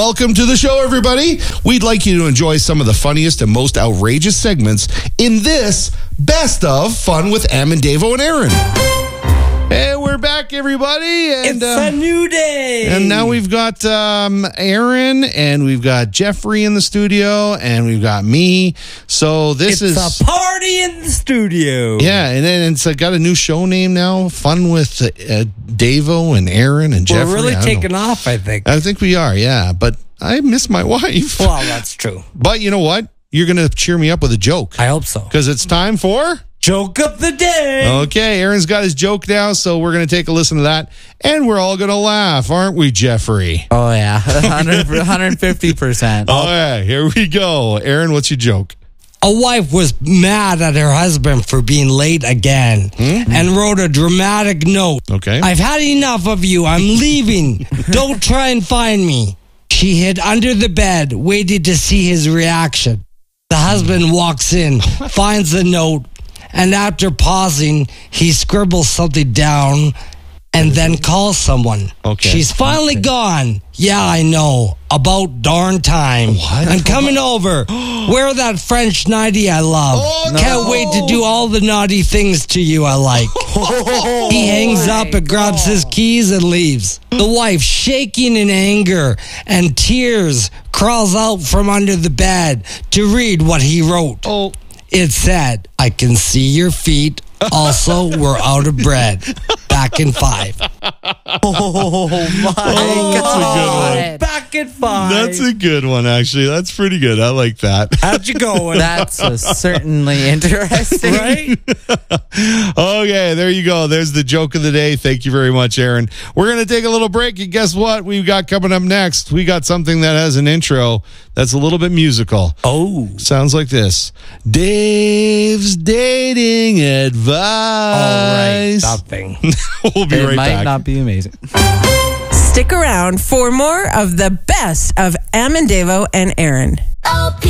Welcome to the show, everybody. We'd like you to enjoy some of the funniest and most outrageous segments in this Best of Fun with Am and Davo and Aaron. Hey, we're back, everybody. And, it's a new day. And now we've got Aaron, and we've got Jeffrey in the studio, and we've got me. So it's a party in the studio. Yeah, and then it's got a new show name now, Fun with Davo and Aaron and Jeffrey. We're really taking off, I think. I think we are, yeah. But I miss my wife. Well, that's true. But you know what? You're going to cheer me up with a joke. I hope so. Because it's time for... Joke of the day. Okay, Aaron's got his joke now, so we're going to take a listen to that. And we're all going to laugh, aren't we, Jeffrey? Oh, yeah. 150%. All right, here we go. Aaron, what's your joke? A wife was mad at her husband for being late again and wrote a dramatic note. Okay. I've had enough of you. I'm leaving. Don't try and find me. She hid under the bed, waited to see his reaction. The husband walks in, finds the note, and after pausing, he scribbles something down and then calls someone. Okay. She's finally gone. Yeah, I know. About darn time. What? I'm coming over. Wear that French nightie I love. Oh, Can't wait to do all the naughty things to you I like. He hangs up and grabs his keys and leaves. The wife, shaking in anger and tears, crawls out from under the bed to read what he wrote. Oh. It said, I can see your feet. Also, we're out of bread. Back in 5. Oh, my God. Back in 5. That's a good one, actually. That's pretty good. I like that. How'd you go? That's certainly interesting. Right? Okay, there you go. There's the joke of the day. Thank you very much, Aaron. We're going to take a little break, and guess what we've got coming up next? We got something that has an intro that's a little bit musical. Oh. Sounds like this. Dave's dating advice. All right, nothing. We'll be right back. It might not be amazing. Stick around for more of the best of Am and Davo and Aaron. OP